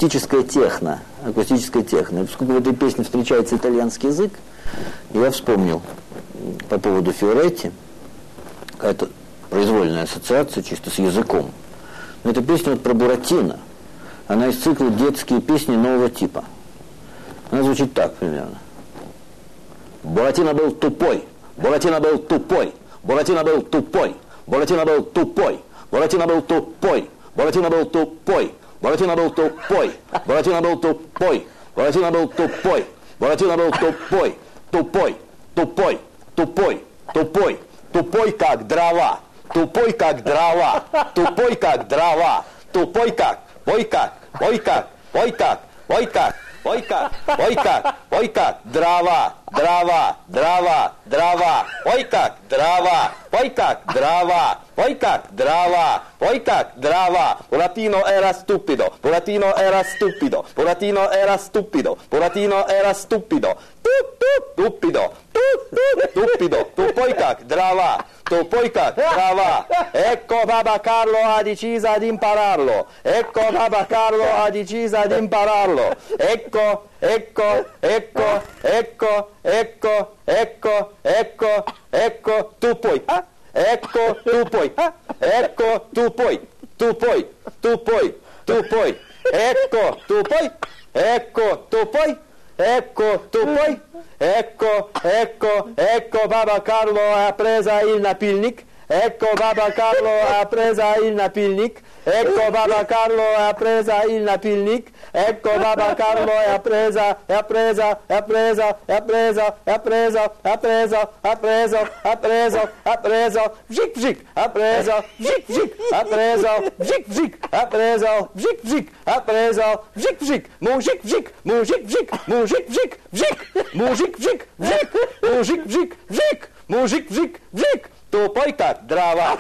акустическая техно. Акустическая техно. И поскольку в этой песне встречается итальянский язык, я вспомнил по поводу Фиоретти, какая-то произвольная ассоциация чисто с языком. Но эта песня вот про Буратино. Она из цикла «Детские песни нового типа». Она звучит так примерно. Буратино был тупой, Буратино был тупой, Буратино был тупой, Буратино был тупой, Буратино был тупой, Буратино был тупой, Буратино был тупой, Буратино был тупой, Буратино был тупой, Буратино был тупой, тупой, тупой, тупой, тупой, тупой как дрова, тупой как дрова, тупой как дрова, тупой как, ой как, ой как, ой как, ой как. Ой как, ой как, ой как, дрова, дрова, дрова, дрова, ой как, дрова, ой как, дрова, ой как, дрова, ой как, дрова. Buratino era stupido, Buratino era stupido, Buratino era stupido, Buratino era stupido, stupido, stupido, tupoi как, дрова, tupoi как, дрова. Ecco Papa Carlo ha deciso di impararlo, ecco Papa Carlo ha deciso di impararlo, ecco, ecco, ecco, ecco, ecco, ecco, ecco, ecco, tu puoi, ecco, tu puoi, ecco, tu puoi, tu puoi, tu puoi, tu puoi, ecco, tu puoi, ecco, tu puoi, ecco, tu puoi, ecco, ecco, ecco, Papa Carlo ha preso il napilnik. Ecco Papa Carlo ha preso il napilnik, ecco Papa Carlo ha preso il napilnik, ecco Papa Carlo ha presa, ha presa, ha presa, ha presa, ha presa, ha preso, ha preso, ha preso, ha preso, vzik vzik, ha preso, vzik vzik, ha preso, vzik vzik, ha preso, vzik vzik, ha preso, vzik vzik, mujik vzik, mujik vzik, mujik vzik, vzik, mujik vzik, vzik, mujik vzik, vzik, mujik vzik, vzik. Тупой как дрова.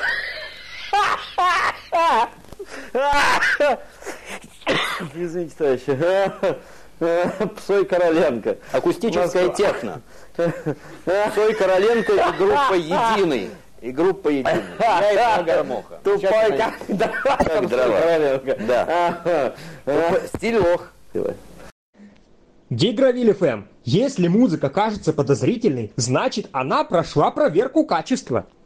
Извините, товарищи. Псой Короленко. Акустическая техно. Псой Короленко и группа «Единый». И группа «Единый». Я и Громоха. Тупой как дрова. Да. Стиль лох. Гигравиль ФМ. Если музыка кажется подозрительной, значит она прошла проверку качества.